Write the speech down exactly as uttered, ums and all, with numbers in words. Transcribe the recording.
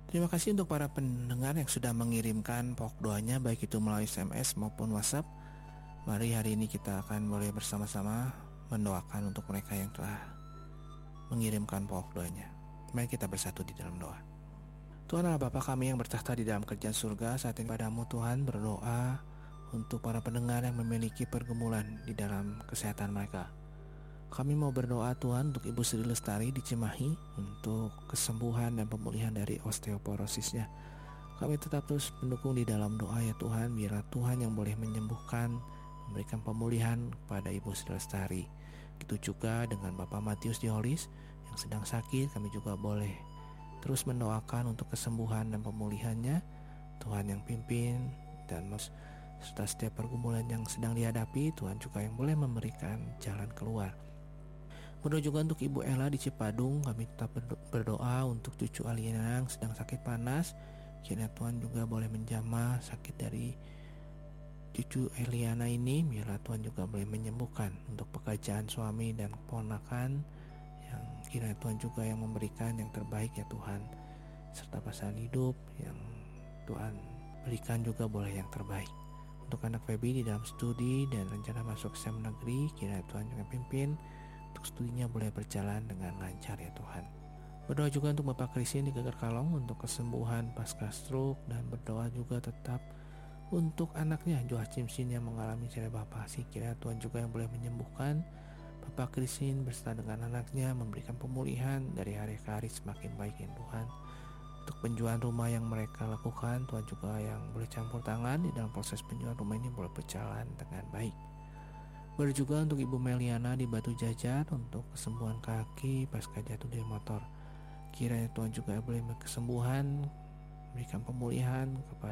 Terima kasih untuk para pendengar yang sudah mengirimkan pokok doanya, baik itu melalui S M S maupun WhatsApp. Mari hari ini kita akan boleh bersama-sama mendoakan untuk mereka yang telah mengirimkan pokok doanya. Mari kita bersatu di dalam doa. Tuhan Allah Bapa kami yang bertahta di dalam kerajaan surga, saat ini padamu Tuhan berdoa untuk para pendengar yang memiliki pergumulan di dalam kesehatan mereka. Kami mau berdoa Tuhan untuk Ibu Sri Lestari di Cimahi untuk kesembuhan dan pemulihan dari osteoporosisnya. Kami tetap terus mendukung di dalam doa ya Tuhan, biarlah Tuhan yang boleh menyembuhkan, memberikan pemulihan kepada Ibu Sri Lestari. Begitu juga dengan Bapak Matius Diholis yang sedang sakit, kami juga boleh terus mendoakan untuk kesembuhan dan pemulihannya. Tuhan yang pimpin dan serta setiap pergumulan yang sedang dihadapi, Tuhan juga yang boleh memberikan jalan keluar. Berdoa juga untuk Ibu Ella di Cipadung. Kami tetap berdoa untuk cucu Aliana yang sedang sakit panas. Kiranya Tuhan juga boleh menjamah sakit dari cucu Eliana ini. Biarlah Tuhan juga boleh menyembuhkan untuk pekerjaan suami dan keponakan, yang kiranya Tuhan juga yang memberikan yang terbaik ya Tuhan. Serta pasangan hidup yang Tuhan berikan juga boleh yang terbaik. Untuk anak Feby di dalam studi dan rencana masuk S M negeri, kiranya Tuhan juga pimpin untuk studinya boleh berjalan dengan lancar ya Tuhan. Berdoa juga untuk Bapak Christine di Geger Kalong untuk kesembuhan pasca stroke, dan berdoa juga tetap untuk anaknya Joachim Sin yang mengalami cerebral palsy. Kiranya Tuhan juga yang boleh menyembuhkan Bapak Christine beserta dengan anaknya, memberikan pemulihan dari hari ke hari semakin baik ya Tuhan. Untuk penjualan rumah yang mereka lakukan, Tuhan juga yang boleh campur tangan di dalam proses penjualan rumah ini boleh berjalan dengan baik. Berdoa juga untuk Ibu Meliana di Batu Jajar untuk kesembuhan kaki pasca jatuh dari motor. Kiranya Tuhan juga boleh kesembuhan, berikan pemulihan kepada